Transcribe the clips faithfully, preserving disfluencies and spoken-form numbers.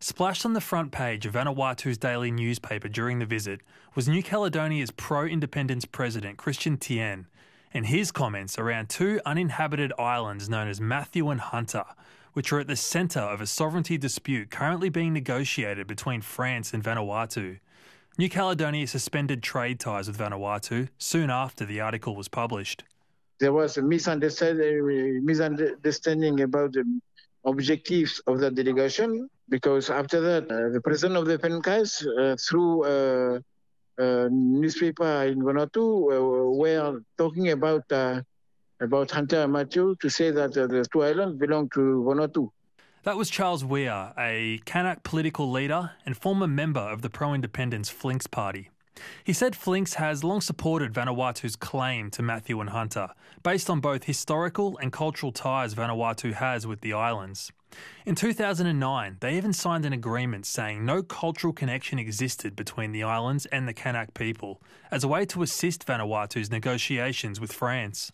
Splashed on the front page of Vanuatu's daily newspaper during the visit was New Caledonia's pro-independence president, Christian Tien, and his comments around two uninhabited islands known as Matthew and Hunter, which are at the centre of a sovereignty dispute currently being negotiated between France and Vanuatu. New Caledonia suspended trade ties with Vanuatu soon after the article was published. There was a misunderstanding, misunderstanding about the objectives of the delegation, because after that, uh, the president of the P N C A S, uh, through uh, a newspaper in Vanuatu, uh, were talking about uh, about Hunter and Matthew to say that uh, the two islands belong to Vanuatu. That was Charles Weir, a Kanak political leader and former member of the pro-independence Flinks party. He said Flinks has long supported Vanuatu's claim to Matthew and Hunter, based on both historical and cultural ties Vanuatu has with the islands. In two thousand nine, they even signed an agreement saying no cultural connection existed between the islands and the Kanak people, as a way to assist Vanuatu's negotiations with France.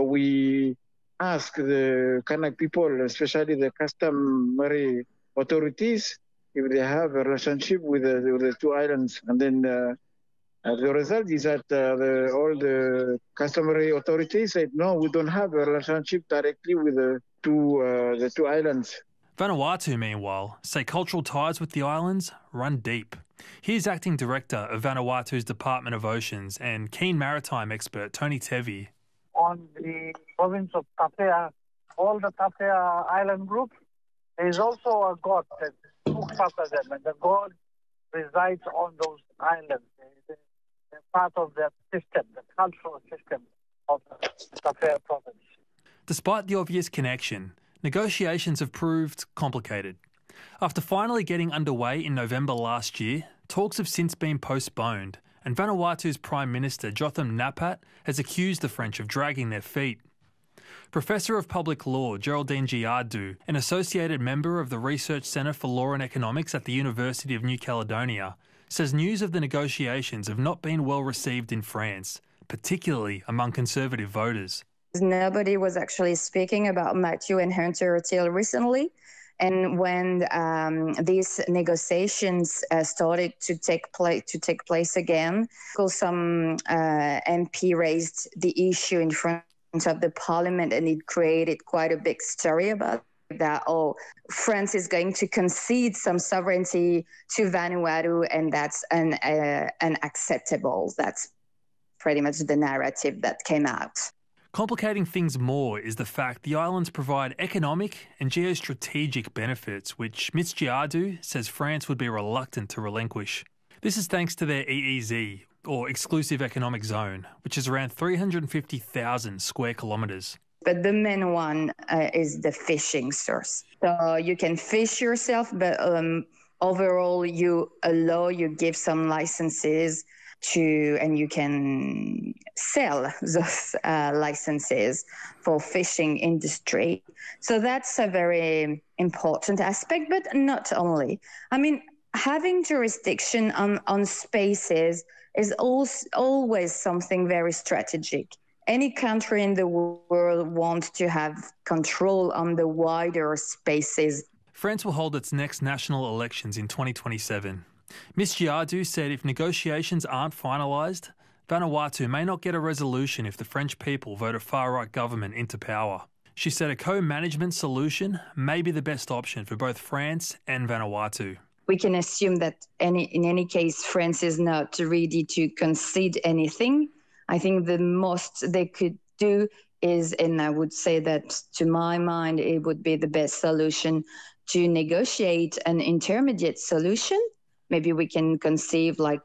We ask the Kanak people, especially the customary authorities, if they have a relationship with the, with the two islands, and then uh, Uh, the result is that uh, the, all the customary authorities said, no, we don't have a relationship directly with the two, uh, the two islands. Vanuatu, meanwhile, say cultural ties with the islands run deep. Here's Acting Director of Vanuatu's Department of Oceans and keen maritime expert Tony Tevi. On the province of Tapea, all the Tapea island group, there is also a god that looks after them, and the god resides on those islands. They're part of that system, the cultural system of the Tapea province. Despite the obvious connection, negotiations have proved complicated. After finally getting underway in November last year, talks have since been postponed, and Vanuatu's Prime Minister Jotham Napat has accused the French of dragging their feet. Professor of Public Law Geraldine Giardu, an associated member of the Research Centre for Law and Economics at the University of New Caledonia, says news of the negotiations have not been well received in France, particularly among conservative voters. Nobody was actually speaking about Matthew and Hunter till recently. And when um, these negotiations uh, started to take place to take place again, some uh, M P raised the issue in front of the parliament, and it created quite a big story about that, oh, France is going to concede some sovereignty to Vanuatu, and that's un, uh, unacceptable. That's pretty much the narrative that came out. Complicating things more is the fact the islands provide economic and geostrategic benefits, which Miz Giardu says France would be reluctant to relinquish. This is thanks to their E E Z, or Exclusive Economic Zone, which is around three hundred fifty thousand square kilometres. But the main one uh, is the fishing source. So you can fish yourself, but um, overall you allow, you give some licenses to, and you can sell those uh, licenses for fishing industry. So that's a very important aspect, but not only. I mean, having jurisdiction on, on spaces is also always something very strategic. Any country in the world wants to have control on the wider spaces. France will hold its next national elections in twenty twenty-seven. Miz Giardu said if negotiations aren't finalised, Vanuatu may not get a resolution if the French people vote a far-right government into power. She said a co-management solution may be the best option for both France and Vanuatu. We can assume that any, in any case, France is not ready to concede anything. I think the most they could do is, and I would say that to my mind, it would be the best solution to negotiate an intermediate solution. Maybe we can conceive like